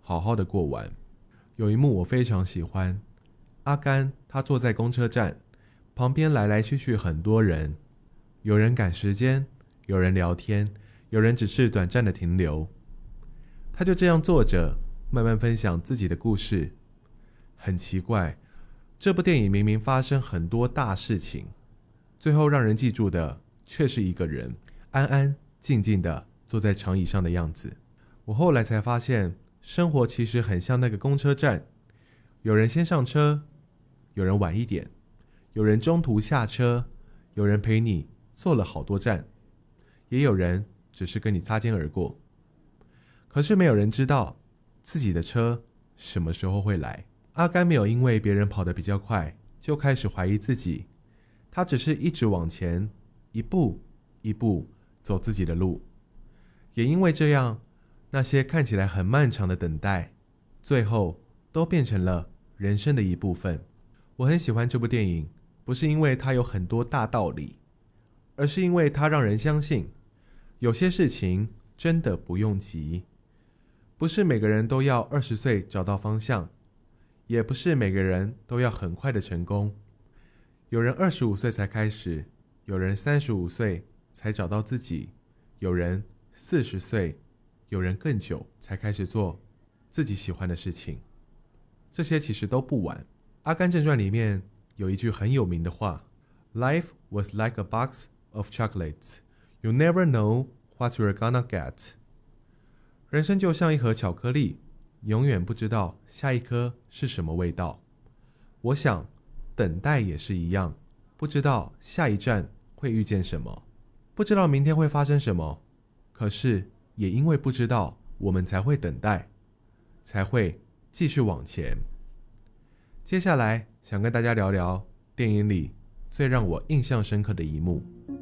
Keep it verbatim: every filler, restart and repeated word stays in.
好好的过完。有一幕我非常喜欢，阿甘他坐在公车站，旁边来来去去很多人，有人赶时间，有人聊天，有人只是短暂的停留。他就这样坐着，慢慢分享自己的故事。很奇怪，这部电影明明发生很多大事情，最后让人记住的却是一个人安安静静的坐在长椅上的样子。我后来才发现，生活其实很像那个公车站，有人先上车，有人晚一点，有人中途下车，有人陪你坐了好多站，也有人只是跟你擦肩而过。可是没有人知道自己的车什么时候会来。阿甘没有因为别人跑得比较快就开始怀疑自己，他只是一直往前，一步一步走自己的路。也因为这样，那些看起来很漫长的等待，最后都变成了人生的一部分。我很喜欢这部电影，不是因为它有很多大道理，而是因为它让人相信，有些事情真的不用急。不是每个人都要二十岁找到方向，也不是每个人都要很快的成功。有人二十五岁才开始，有人三十五岁才找到自己，有人四十岁，有人更久才开始做自己喜欢的事情。这些其实都不晚。《阿甘正传》里面有一句很有名的话 Life was like a box of chocolates. You never know what you're gonna get. 人生就像一盒巧克力，永远不知道下一颗是什么味道。我想等待也是一样，不知道下一站会遇见什么，不知道明天会发生什么，可是也因为不知道，我们才会等待，才会继续往前。接下来想跟大家聊聊电影里最让我印象深刻的一幕。